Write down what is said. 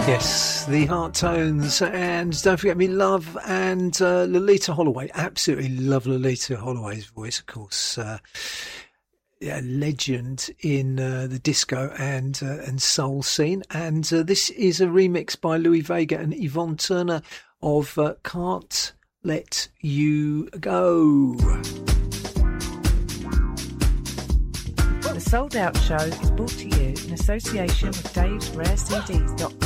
Yes, the Heart Tones, and don't forget me, Love, and Lolita Holloway. Absolutely love Lolita Holloway's voice, of course. Legend in the disco and soul scene. And this is a remix by Louis Vega and Yvonne Turner of Can't Let You Go. The Sold Out Show is brought to you in association with DavesRareCDs.com.